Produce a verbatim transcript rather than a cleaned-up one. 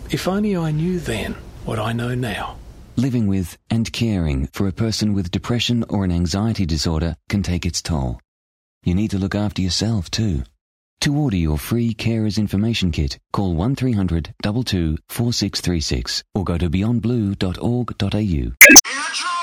If only I knew then what I know now. Living with and caring for a person with depression or an anxiety disorder can take its toll. You need to look after yourself too. To order your free Carers Information Kit, call one three hundred two two four six three six or go to beyond blue dot org dot a u.